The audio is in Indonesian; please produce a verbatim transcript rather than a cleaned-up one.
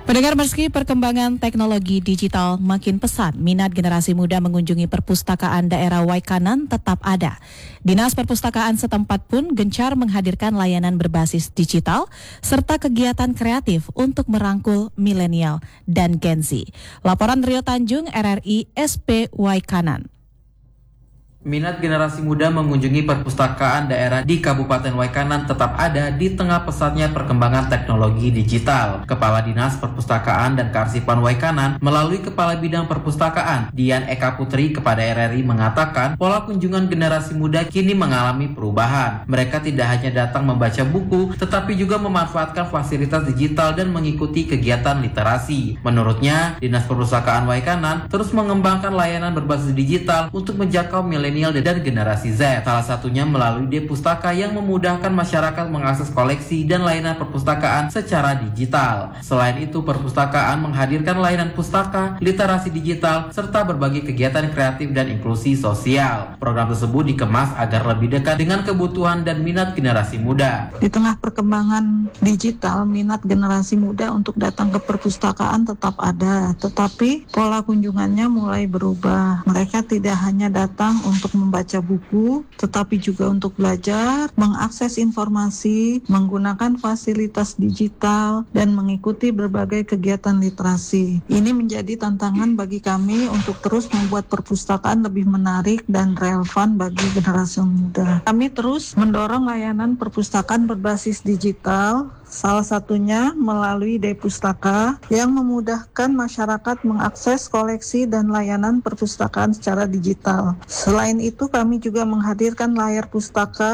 Pendengar, meski perkembangan teknologi digital makin pesat, minat generasi muda mengunjungi perpustakaan daerah Waikanan tetap ada. Dinas Perpustakaan setempat pun gencar menghadirkan layanan berbasis digital serta kegiatan kreatif untuk merangkul milenial dan Gen Z. Laporan Rio Tanjung, R R I S P Waikanan. Minat generasi muda mengunjungi perpustakaan daerah di Kabupaten Waikanan tetap ada di tengah pesatnya perkembangan teknologi digital. Kepala Dinas Perpustakaan dan Kearsipan Waikanan melalui Kepala Bidang Perpustakaan Dian Eka Putri kepada R R I mengatakan pola kunjungan generasi muda kini mengalami perubahan. Mereka tidak hanya datang membaca buku, tetapi juga memanfaatkan fasilitas digital dan mengikuti kegiatan literasi. Menurutnya, Dinas Perpustakaan Waikanan terus mengembangkan layanan berbasis digital untuk menjangkau milenial dan generasi Z. Salah satunya melalui D-Pustaka yang memudahkan masyarakat mengakses koleksi dan layanan perpustakaan secara digital. Selain itu, perpustakaan menghadirkan layanan pustaka, literasi digital, serta berbagai kegiatan kreatif dan inklusi sosial. Program tersebut dikemas agar lebih dekat dengan kebutuhan dan minat generasi muda. Di tengah perkembangan digital, minat generasi muda untuk datang ke perpustakaan tetap ada, tetapi pola kunjungannya mulai berubah. Mereka tidak hanya datang untuk untuk membaca buku, tetapi juga untuk belajar, mengakses informasi, menggunakan fasilitas digital, dan mengikuti berbagai kegiatan literasi. Ini menjadi tantangan bagi kami untuk terus membuat perpustakaan lebih menarik dan relevan bagi generasi muda. Kami terus mendorong layanan perpustakaan berbasis digital, salah satunya melalui D-Pustaka yang memudahkan masyarakat mengakses koleksi dan layanan perpustakaan secara digital. Selain itu, kami juga menghadirkan layar pustaka